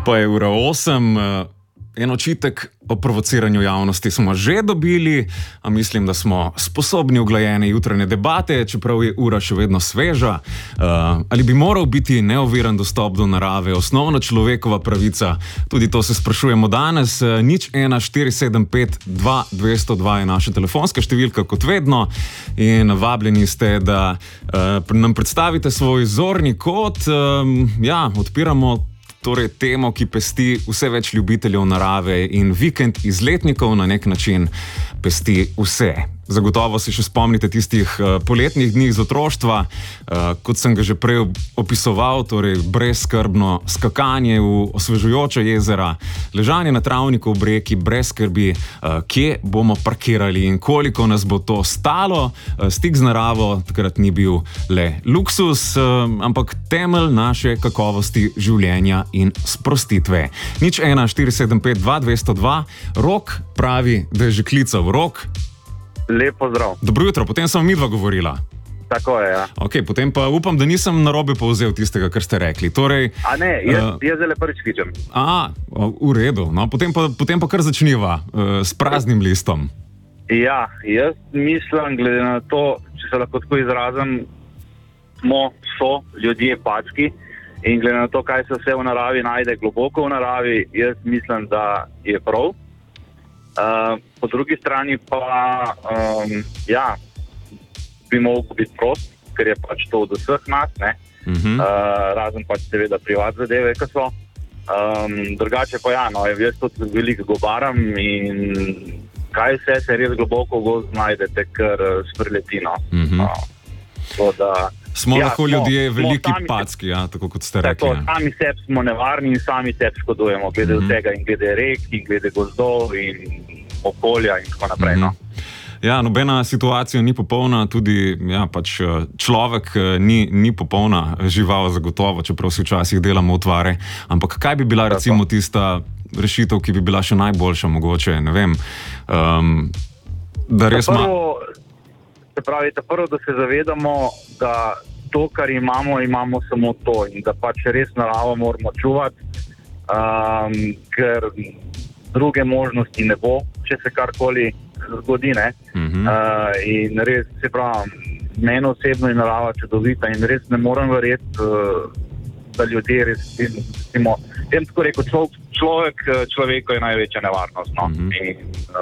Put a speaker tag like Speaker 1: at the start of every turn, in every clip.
Speaker 1: Pa je ura 8. En očitek o provociranju javnosti smo že dobili, a mislim, da smo sposobni uglajene jutranje debate, čeprav je ura še vedno sveža. Ali bi moral biti neoviran dostop do narave osnovna človekova pravica? Tudi to se sprašujemo danes. 01475-2202 je naša telefonska številka, kot vedno, in vabljeni ste, da nam predstavite svoj zorni kot. Odpiramo torej temo, ki pesti vse več ljubiteljev narave, in vikend izletnikov na nek način pesti vse. Zagotovo se še spomnite tistih poletnih dni iz otroštva, kot sem ga že prej opisoval, torej brezskrbno skakanje v osvežujoča jezera, ležanje na travniku ob reki, brez skrbi, kje bomo parkirali in koliko nas bo to stalo. Stik z naravo takrat ni bil le luksus, ampak temelj naše kakovosti življenja in sprostitve. 01475-2202. Rok pravi, da je že klical. Rok.
Speaker 2: Lep pozdrav.
Speaker 1: Dobro jutro, potem sem midva govorila.
Speaker 2: Tako je, ja.
Speaker 1: Ok, potem pa upam, da nisem narobe povzel tistega, kar ste rekli. Torej,
Speaker 2: jaz zelo prvič kličem.
Speaker 1: V redu. No, potem pa kar začniva s praznim listom.
Speaker 2: Ja, jaz mislim, glede na to, če se lahko tako izrazim, so ljudje packi, in glede na to, kaj se vse v naravi najde globoko v naravi, jaz mislim, da je prav. Po drugi strani pa bi mogel biti prost, ker je pač to od vseh nas, ne? Razen pač seveda privat zadeve, ki so. Drugače pa jaz tudi veliko gobaram, in kaj vse se res globoko v gozd najdete, kar spreleti, no.
Speaker 1: Smo lahko ljudje veliki packi, tako kot ste rekli.
Speaker 2: Sami sebi smo nevarni in sami sebi škodujemo, glede vsega, in glede rek, in glede gozdov, in okolja in tako naprej.
Speaker 1: Ja, nobena situacija ni popolna, tudi človek ni popolna žival zagotovo, čeprav si včasih delamo utvare. Ampak kaj bi bila recimo tista rešitev, ki bi bila še najboljša mogoče, ne vem, da res
Speaker 2: Se pravi, prvo, da se zavedamo, da to, kar imamo samo to, in da pač res naravo moramo čuvati, ker druge možnosti ne bo, če se karkoli zgodi, ne. In res, se pravi, meni osebno je narava čudovita in res ne morem verjeti, da ljudje res, tako rekel, človeku je največja nevarnost, no. In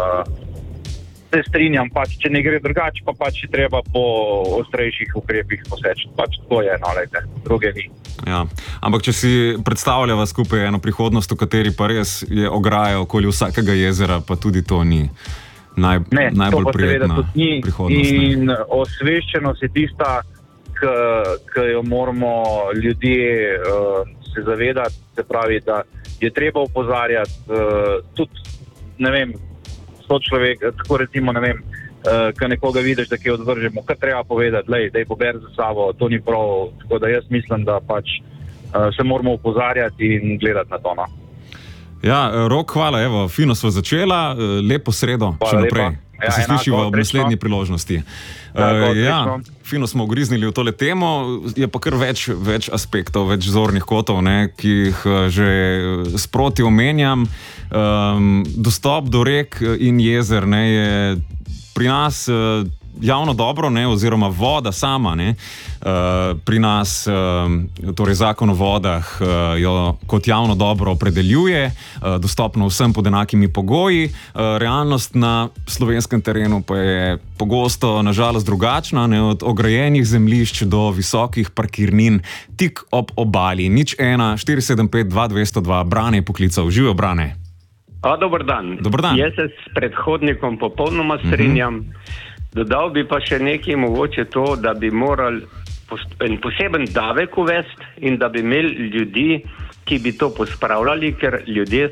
Speaker 2: se strinjam, pač, če ne gre drugače, pa pač je treba po ostrejših ukrepih poseči. Pač tako je, druge ni.
Speaker 1: Ja, ampak če si predstavljava skupaj eno prihodnost, v kateri pa res je ograja okoli vsakega jezera, pa tudi to ni najbolj prijetna prihodnost.
Speaker 2: In osveščenost je tista, ki jo moramo ljudje se zavedati, se pravi, da je treba opozarjati tudi, ne vem, človek, tako recimo, ne vem, ko nekoga vidiš, da kje odvržemo, kar treba povedati, daj poberi za sabo, to ni prav, tako da jaz mislim, da pač se moramo opozarjati in gledati na to, no.
Speaker 1: Ja, Rok, hvala, evo, fino sva začela, lepo sredo še naprej. Da se slišiva ob naslednji priložnosti. Fino smo ugriznili v tole temo, je pa kar več aspektov, več zornih kotov, ki jih že sproti omenjam. Dostop do rek in jezer je pri nas javno dobro, oziroma voda sama, pri nas, torej zakon o vodah jo kot javno dobro opredeljuje, dostopno vsem pod enakimi pogoji. Realnost na slovenskem terenu pa je pogosto nažalost drugačna, od ograjenih zemljišč do visokih parkirnin tik ob obali. 01475-2202. Brane je poklical. Živijo, Brane.
Speaker 3: Dober dan. Jaz se s predhodnikom popolnoma strinjam. Dodal bi pa še nekaj, mogoče to, da bi morali en poseben davek uvesti in da bi imeli ljudi, ki bi to pospravljali, ker ljudje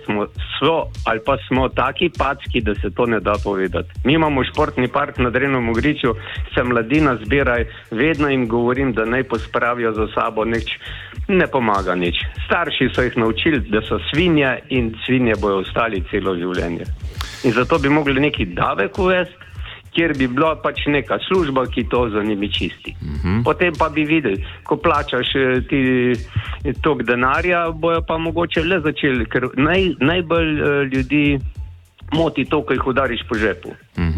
Speaker 3: smo taki packi, da se to ne da povedati. Mi imamo športni park na Drenovem Ogriču, se mladina zbira, vedno jim govorim, da naj pospravijo za sabo, ne pomaga nič. Starši so jih naučili, da so svinje in svinje bojo ostali celo življenje. In zato bi mogli neki davek uvesti, kjer bi bila pač neka služba, ki to za njimi čisti. Potem pa bi videli, ko plačaš ti tok denarja, bojo pa mogoče le začeli, ker najbolj ljudi moti to, ko jih udariš po žepu.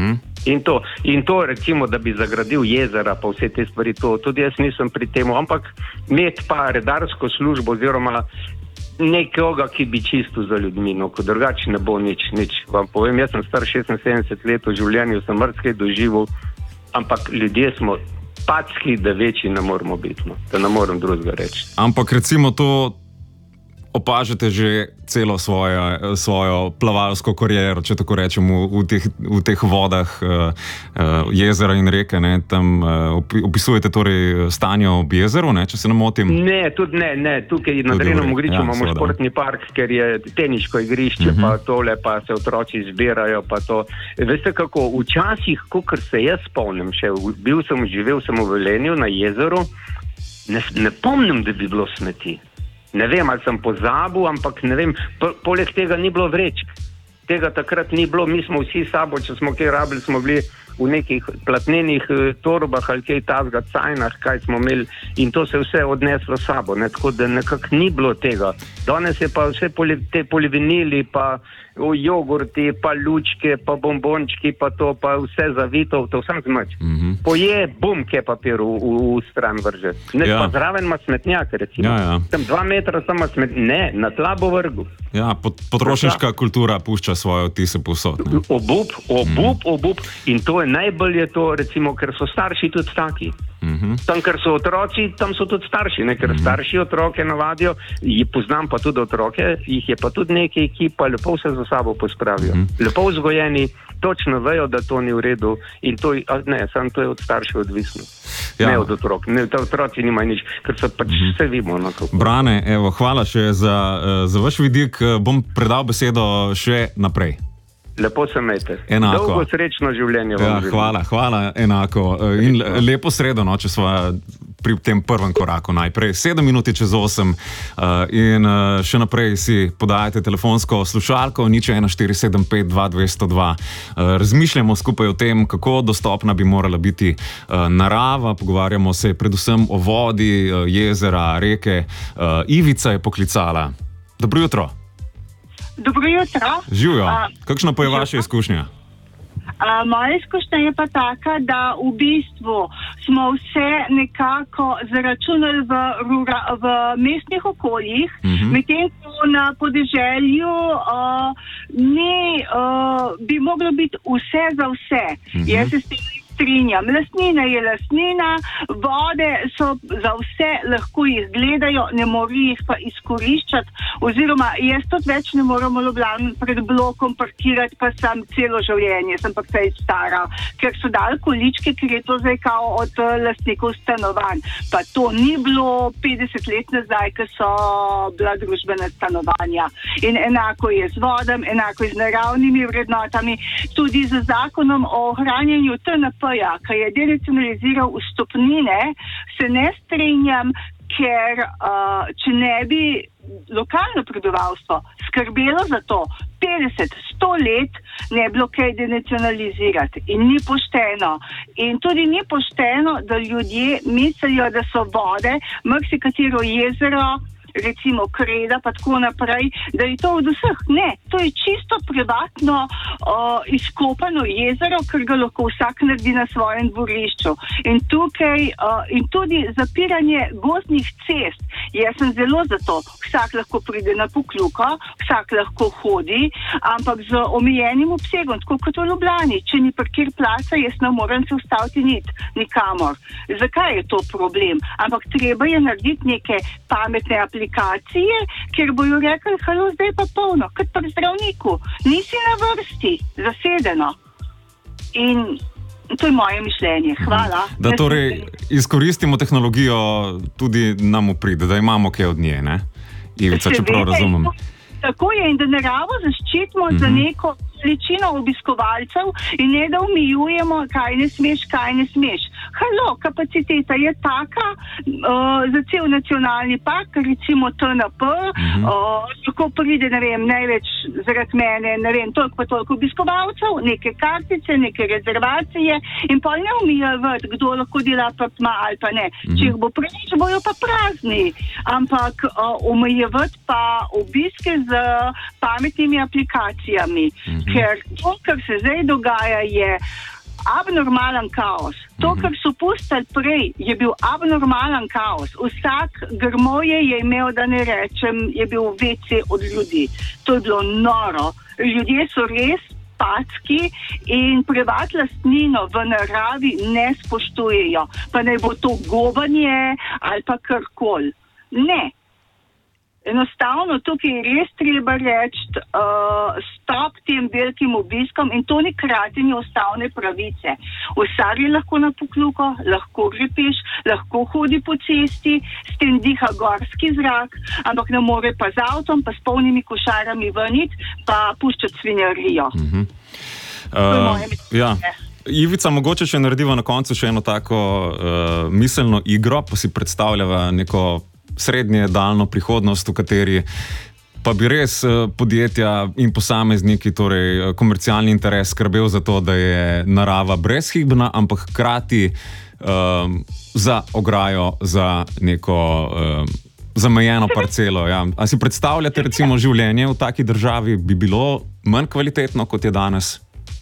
Speaker 3: In to recimo, da bi zagradil jezera, pa vse te stvari, to tudi jaz nisem pri temu, ampak imeti pa redarsko službo oziroma nekoga, ki bi čistil za ljudmi, no, ko drugače ne bo nič. Vam povem, jaz sem star 76 let, v življenju sem mrzkej doživel, ampak ljudje smo packi, da večji ne moramo biti, no, da ne moram drugega reči.
Speaker 1: Ampak recimo to opažate že celo svojo plavalsko kariero, če tako rečemo, v teh vodah jezera in reke, ne, tam opisujete torej stanje ob jezeru, ne, če se ne motim?
Speaker 3: Ne, tudi ne, tukaj na Drenovem igrišču imamo športni park, ker je teniško igrišče, pa tole, pa se otroci zbirajo, pa to. Veste kako, včasih, kakor se jaz spomnim, živel sem v Velenju na jezeru, ne pomnim, da bi bilo smeti. Ne vem, ali sem pozabil, ampak ne vem, poleg tega ni bilo vrečk. Tega takrat ni bilo, mi smo vsi sabo, če smo kaj rabili, smo bili v nekih platnenih torbah ali kaj tazga cajnah, kaj smo imeli in to se vse odneslo sabo, ne, tako da nekako ni bilo tega. Danes je pa vse te polivinili, pa jogurti, pa lučke, pa bombončki, pa to, pa vse zavito, to vsem zmač. Poje, bum, kje papir v stran vrže. Pa zraven ima smetnjak, recimo. Tam 2 metra sama ne, na tla bo vrgu.
Speaker 1: Ja, potrošniška kultura pušča svoje vtise povsod.
Speaker 3: Obup. In to je najbolj je to, recimo, ker so starši tudi taki. Tam, ker so otroci, tam so tudi starši, ne? Ker starši otroke navadijo, poznam pa tudi otroke, jih je pa tudi nekaj, ki pa lepo se za sabo pospravijo. Lepo vzgojeni, točno vejo, da to ni v redu in to, samo to je od staršev odvisno. Ne od otrok. Otroci nimajo nič, ker so pač vse vimo.
Speaker 1: Brane, evo, hvala še za vaš vidik. Bom predal besedo še naprej.
Speaker 3: Lepo se imejte.
Speaker 1: Enako.
Speaker 3: Dolgo srečno življenje vam želim.
Speaker 1: Hvala, enako. In lepo sredo, no, če sva pri tem prvem koraku najprej. 7 minuti čez 8 in še naprej si podajate telefonsko slušalko 014752202. Razmišljamo skupaj o tem, kako dostopna bi morala biti narava. Pogovarjamo se predvsem o vodi, jezera, reke. Ivica je poklicala. Dobro jutro.
Speaker 4: Dobro jutro.
Speaker 1: Živjo. Kakšna pa je vaša izkušnja?
Speaker 4: Moja izkušnja je pa taka, da v bistvu smo vse nekako zaračunali v mestnih okoljih, medtem ko na podeželju bi moglo biti vse za vse. Jaz se s tem strinjam. Lastnina je lastnina, vode so za vse, lahko jih gledajo, ne morajo jih pa izkoriščati, oziroma jaz tudi več ne moram v Ljubljani pred blokom parkirati, pa sem celo življenje, sem pa kaj stara, ker so dali količke, ker je to zdaj kao od lastnikov stanovanj. Pa to ni bilo 50 let nazaj, ker so bila družbena stanovanja. In enako je z vodom, enako je z naravnimi vrednotami, tudi z zakonom o ohranjanju TNP, ki je denacionaliziral vstopnine, se ne strinjam, ker če ne bi lokalno prebivalstvo skrbelo za to 50-100 let, ne bi bilo kaj denacionalizirati. In ni pošteno. In tudi ni pošteno, da ljudje mislijo, da so vode, marsikatero jezero, recimo Kreda, pa tako naprej, da je to od vseh. Ne, to je čisto privatno izkopano jezero, ker ga lahko vsak naredi na svojem dvorišču. In tukaj, in tudi zapiranje gozdnih cest. Jaz sem zelo za to. Vsak lahko pride na Pokljuko, vsak lahko hodi, ampak z omejenim obsegom, tako kot v Ljubljani. Če ni parkir placa, jaz ne morem se ustaviti nikamor. Zakaj je to problem? Ampak treba je narediti neke pametne aplikacije, kjer bojo rekli, halo, zdaj pa polno, kot pri zdravniku. Nisi na vrsti, zasedeno. In to je moje mišljenje. Hvala.
Speaker 1: Da torej izkoristimo tehnologijo tudi nam upride, da imamo kaj od nje, ne? Ivica, čeprav razumem.
Speaker 4: Tako je, in da naravo zaščitimo za neko količino obiskovalcev in ne da omejujemo, kaj ne smeš. Halo, kapaciteta je taka za cel nacionalni park, recimo TNP, lahko pride, ne vem, največ zaradi mene, ne vem, toliko obiskovalcev, neke kartice, neke rezervacije in pa ne umijevati, kdo lahko dela apartma ali pa ne. Če jih bo preveč, bojo pa prazni. Ampak omejevati pa obiske z pametnimi aplikacijami, ker to, kar se zdaj dogaja, je abnormalen kaos. To, kar so pustili prej, je bil abnormalen kaos. Vsak grmoje je imel, da ne rečem, je bil WC od ljudi. To je bilo noro. Ljudje so res packi in privat lastnino v naravi ne spoštujejo. Pa naj bo to gobanje ali pa karkoli. Ne. Enostavno tukaj je res treba reči stop tem velikim obiskom in to ni kratenje ustavne pravice. Vsak je lahko na Pokljuko, lahko gre peš, lahko hodi po cesti, s tem diha gorski zrak, ampak ne more pa z avtom, pa s polnimi košarami venit, pa puščati svinjarijo.
Speaker 1: Ja. Ivica, mogoče še narediva na koncu še eno tako miselno igro, pa si predstavljava neko srednje daljno prihodnost, v kateri pa bi res podjetja in posamezniki, torej komercialni interes skrbel za to, da je narava brezhibna, ampak hkrati za ograjo, za neko zamejeno parcelo. Ja. A si predstavljate recimo življenje v taki državi bi bilo manj kvalitetno, kot je danes?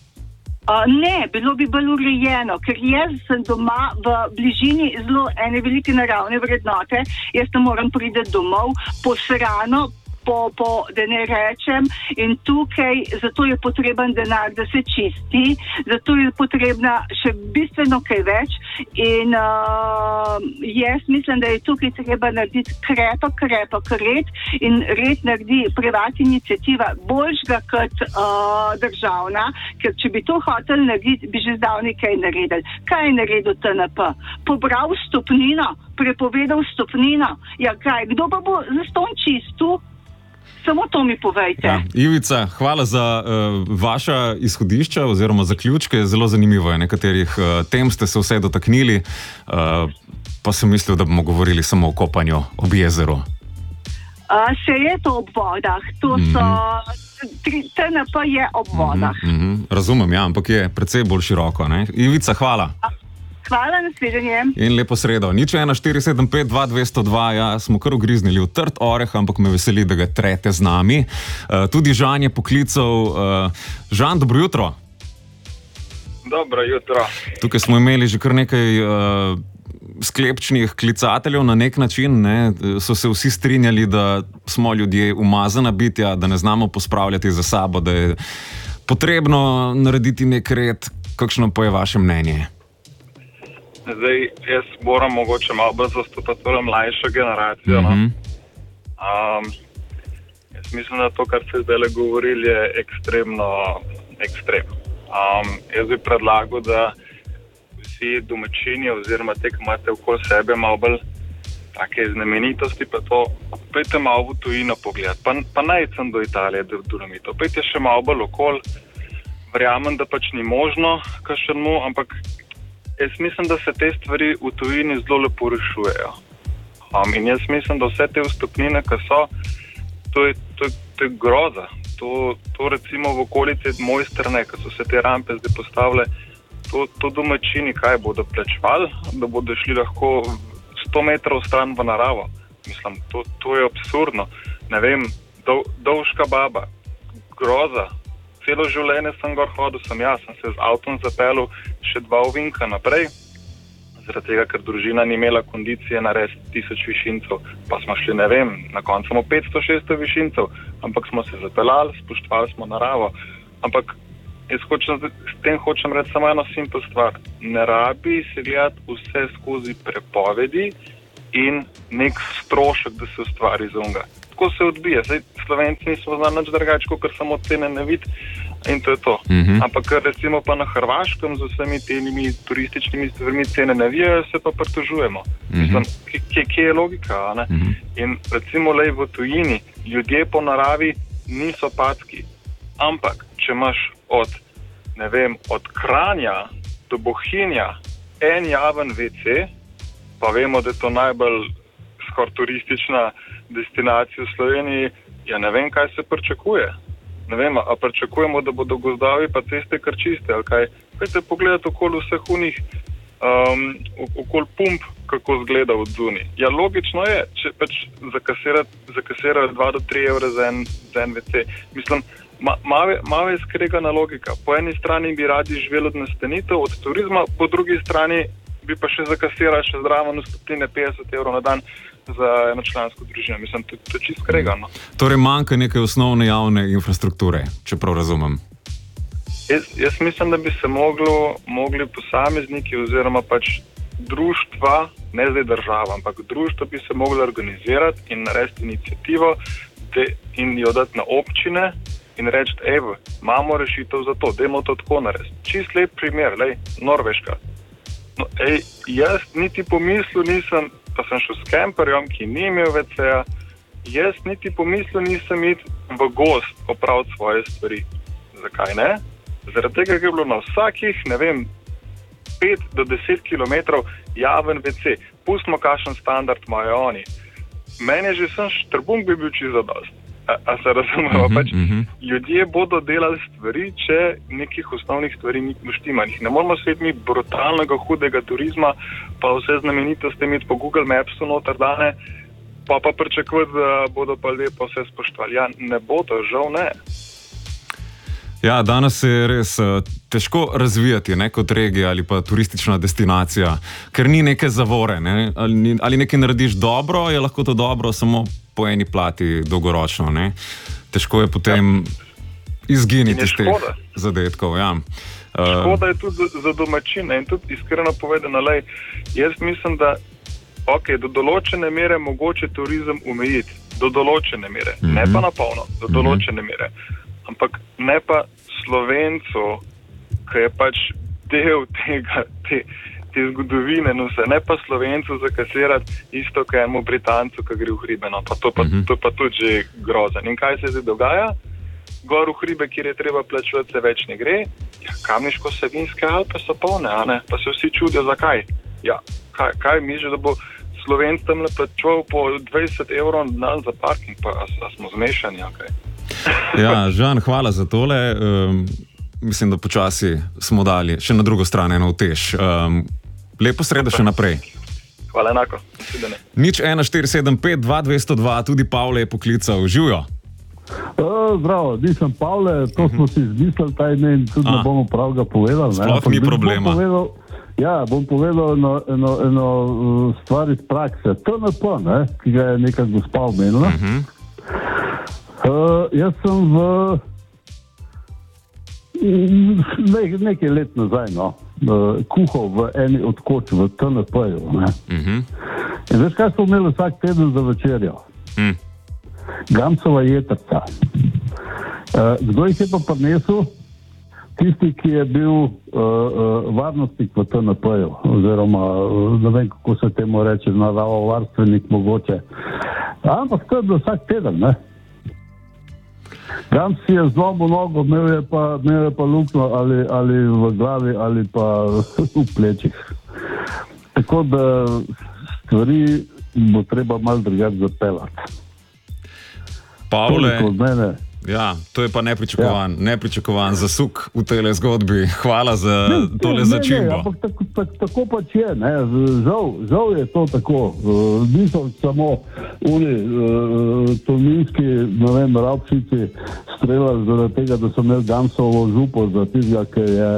Speaker 4: Ne, bilo bi bolj urejeno, ker jaz sem doma v bližini zelo ene velike naravne vrednote, jaz ne moram priti domov posrano, da ne rečem, in tukaj zato je potreben denar, da se čisti, zato je potrebna še bistveno kaj več in jaz mislim, da je tukaj treba narediti krepek red in red naredi privat iniciativa boljšega kot državna, ker če bi to hotel narediti, bi že zdavni kaj naredili. Kaj je naredil TNP? Pobral stopnino, prepovedal stopnino. Ja, kaj? Kdo pa bo zastonj čistil? Samo to mi povejte. Ja.
Speaker 1: Ivica, hvala za vaša izhodišča oziroma zaključke. Zelo zanimivo je, nekaterih tem ste se vse dotaknili, pa sem mislil, da bomo govorili samo o kopanju ob jezeru.
Speaker 4: Se je to ob vodah. To so TNP je ob vodah.
Speaker 1: Razumem, ja, ampak je precej bolj široko. Ne? Ivica, hvala.
Speaker 4: Hvala, nasvidenje.
Speaker 1: In lepo sredo. 014752202, ja, smo kar ugriznili v trd oreh, ampak me veseli, da ga trete z nami. Tudi Žan je poklical. Žan, dobro jutro.
Speaker 5: Dobro jutro.
Speaker 1: Tukaj smo imeli že kar nekaj sklepčnih klicateljev na nek način. Ne? So se vsi strinjali, da smo ljudje umazana bitja, da ne znamo pospravljati za sabo, da je potrebno narediti nek red. Kakšno pa je vaše mnenje?
Speaker 5: Zdaj, jaz moram mogoče malo bolj zastopati mlajšo generacijo. Jaz mislim, da to, kar ste zdaj govorili, je ekstremno. Jaz bi predlagal, da vsi domačini oziroma te, ki imate okoli sebe malo bolj take znamenitosti, pa to pejte malo v tujino pogledati. Pa najcem do Italije, do Dolomitov. Pejte še malo bolj okoli. Verjamem, da pač ni možno, kakšnemu, ampak jaz mislim, da se te stvari v tujini zelo lepo rešujejo. In jaz mislim, da vse te vstopnine, ki so, to je groza. To recimo v okolici Mojstrane, ki so se te rampe zdaj postavile, to domačini kaj bodo plačevali, da bodo šli lahko 100 metrov stran v naravo. Mislim, to je absurdno. Ne vem, Dolška baba, groza. Celo življenje sem gor hodil, sem se z avtom zapeljal še 2 ovinka naprej, zaradi tega, ker družina ni imela kondicije narediti 1000 višincev, pa smo šli, ne vem, na koncu smo 500-600 višincev, ampak smo se zapeljali, spoštovali smo naravo. Ampak jaz s tem hočem reči samo eno simpel stvar. Ne rabi se gledati vse skozi prepovedi in nek strošek, da se ustvari za unga. Tako se odbije. Zdaj, Slovenci nismo znali nič drugače, ker samo cene ne vidi in to je to. Ampak recimo pa na Hrvaškem z vsemi temi turističnimi stvarmi cene ne vijajo, se pa pritožujemo. Mislim, kje je logika, ne? In recimo lej v tujini, ljudje po naravi niso packi. Ampak, če imaš od Kranja do Bohinja en javen WC, pa vemo, da je to najbolj skoraj turistična destinacija v Sloveniji, Ja, ne vem, kaj se pričakuje. Ne vem, a pričakujemo, da bodo gozdovi pa ceste kar čiste, ali kaj. Pejte pogledati okoli vseh unih, okoli pump, kako zgleda od zunaj. Ja, logično je, če pač zakasirajo 2 do 3 evre za en WC. Mislim, malo je skregana logika. Po eni strani bi radi živeli od nastanitev, od turizma, po drugi strani bi pa še zakasirali še zraven vstopnine 50 evrov na dan za enočlansko družino. Mislim, to je čisto skregano.
Speaker 1: Torej manjka neke osnovne javne infrastrukture, če prav razumem.
Speaker 5: Jaz mislim, da bi se mogli posamezniki oziroma pač društva, ne zdaj država, ampak društva bi se mogli organizirati in narediti inicijativo in jo dati na občine in reči, evo, imamo rešitev za to, dajmo to tako narediti. Čist lep primer, Norveška. No, jaz niti pomislil nisem, pa sem šel s kemperjem, ki ni imel WC-ja, jaz niti pomislil nisem iti v gost opraviti svoje stvari. Zakaj ne? Zaradi tega, ker je bilo na vsakih, 5 do 10 kilometrov javen WC. Pustimo, kakšen standard imajo oni. Meni je že sem štrbunk bi bil čisto dost. A se razumemo? Ljudje bodo delali stvari, če nekih osnovnih stvari ni poštimanih. Ne moramo svet mi brutalnega, hudega turizma, pa vse znamenitosti imeti po Google Mapsu noter dane, pa pričakovati, da bodo pa lepo vse spoštovali. Ja, ne bodo, žal ne.
Speaker 1: Ja, danes se je res težko razvijati kot regija ali pa turistična destinacija, ker ni neke zavore. Ne? Ali nekaj narediš dobro, je lahko to dobro samo po eni plati dolgoročno. Ne? Težko je potem izginiti iz teh zadetkov. Ja.
Speaker 5: Škoda je tudi za domačine in tudi iskreno povedano, jaz mislim, da do določene mere mogoče turizem omejiti. Do določene mere. Ne pa na polno, do določene mere. Ampak ne pa Slovencu, ki je pač del te zgodovine, no vse, ne pa Slovencu zakasirati isto, kot enemu Britancu, ki gre v hribe. No, to pa tudi že grozen. In kaj se zdaj dogaja? Gor v hribe, kjer je treba plačevati, se več ne gre. Ja, Kamniško-Savinjske Alpe so polne, a ne? Pa se vsi čudijo, zakaj. Ja, kaj misliš, da bo Slovenc tam plačeval po 20 evrov na dan za parking, pa a smo zmešani, okay?
Speaker 1: Ja, Žan, hvala za tole. Mislim, da počasi smo dali še na drugo stran eno utež. Lepo sredo še naprej.
Speaker 5: Hvala enako.
Speaker 1: 01475-2202, tudi Pavle je poklical. Živjo.
Speaker 6: Zdravo, nisem Pavle, to smo si izmislili ta ime in tudi ne bomo prav ga povedali.
Speaker 1: Sploh ni problema.
Speaker 6: Bom povedal eno stvar iz prakse. TNP, ki ga je neka gospa omenila. Jaz sem nekaj let nazaj kuhal v eni od koč v TNP-ju. In veš, kaj smo imeli vsak teden za večerjo? Gamsova jetrca. Kdo jih je pa prinesel? Tisti, ki je bil varnostnik v TNP-ju, oziroma ne vem, kako se temu reče, naravovarstvenik mogoče. Ampak to je bil vsak teden, ne? Gams si je zlomil nogo, imel je pa luknjo ali v glavi ali pa v plečih. Tako da stvari bo treba malo drugače zapeljati.
Speaker 1: Pavle, ja, to je pa nepričakovan zasuk v tele zgodbi. Hvala za tole začimbo.
Speaker 6: Tako pač je, ne. Žal je to tako. Niso samo tolminski, rabšici streljali zaradi tega, da so imeli Gamsovo župo za tistega,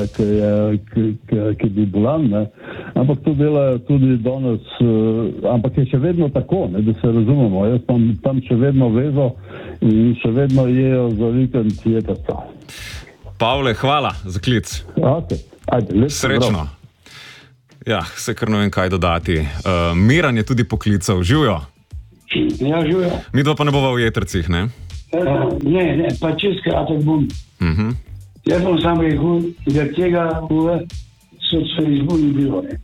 Speaker 6: ki bi bolan, ne. Ampak to delajo tudi danes, ampak je še vedno tako, ne, da se razumemo. Jaz tam še vedno vezo in še vedno jejo za vikend jetrca.
Speaker 1: Pavle, hvala za klic.
Speaker 6: Okay. Ajde,
Speaker 1: srečno. Ja, se kar ne vem kaj dodati. Miran je tudi poklical. Živjo?
Speaker 7: Ja, živjo.
Speaker 1: Mi dva pa ne bova v jetrcih, ne?
Speaker 7: Ne, pa čist kratek bom. Jaz bom sam rekel, da tega v socializmu ni bilo, ne.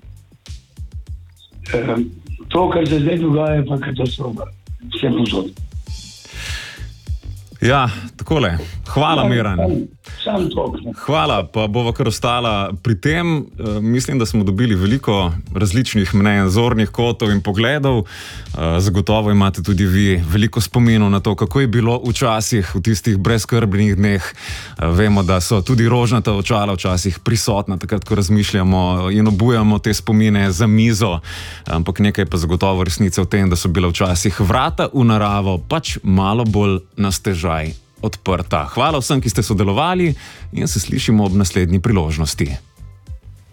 Speaker 7: To, kar se zdaj dogaja, pa katastrofa. Vse posod.
Speaker 1: Ja, takole. Hvala, Miran. Hvala, pa bova kar ostala pri tem. Mislim, da smo dobili veliko različnih mnenj, zornih kotov in pogledov. Zagotovo imate tudi vi veliko spominov na to, kako je bilo včasih v tistih brezskrbnih dneh. Vemo, da so tudi rožnata očala včasih prisotna, takrat, ko razmišljamo in obujamo te spomine za mizo. Ampak nekaj pa zagotovo resnice v tem, da so bila včasih vrata v naravo pač malo bolj na stežaj odprta. Hvala vsem, ki ste sodelovali in se slišimo ob naslednji priložnosti.